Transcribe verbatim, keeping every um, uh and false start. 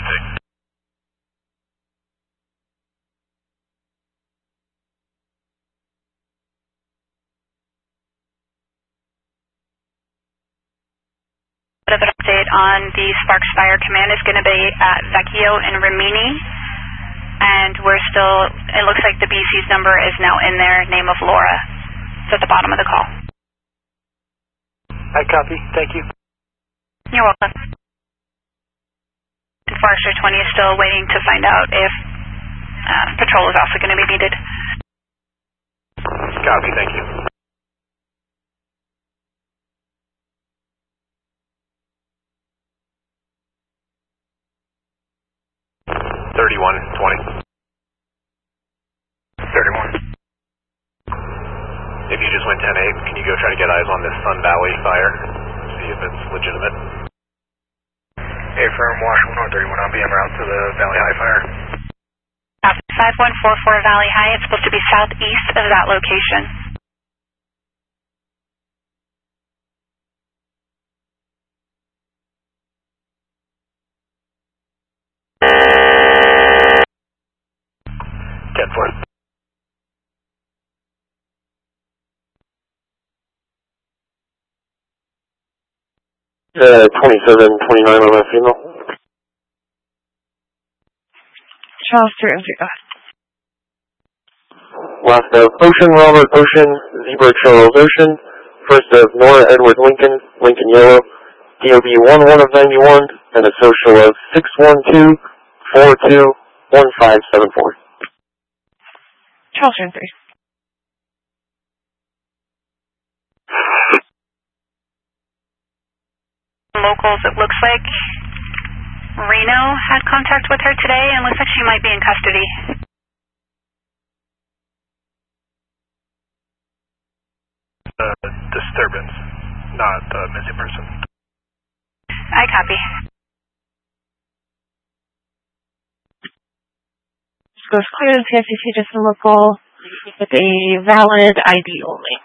six. Bit of an update on the Sparks Fire Command is going to be at Vecchio and Rimini, and we're still, it looks like the B C's number is now in there, name of Laura. It's at the bottom of the call. I copy, thank you. You're welcome. And Forester twenty is still waiting to find out if uh, patrol is also going to be needed. Copy, thank you. thirty-one twenty. thirty-one. If you just went ten eight, can you go try to get eyes on this Sun Valley fire? See if it's legitimate. Hey, firm, Washington one thirty-one, I'll be en route to the Valley High fire. five one four four Valley High, it's supposed to be southeast of that location. ten four. Uh, twenty-seven twenty-nine on that female. Charles two and zero. Last of Ocean, Robert Ocean, Zebra Charles Ocean. First of Nora Edward Lincoln, Lincoln Yellow. D O B one one of ninety-one, and a social of six one two four two one five seven four. Charles two and three. Locals, it looks like Reno had contact with her today and looks like she might be in custody. Uh, disturbance, not a missing person. I copy. So it's clear the P S C T just local with a valid I D only.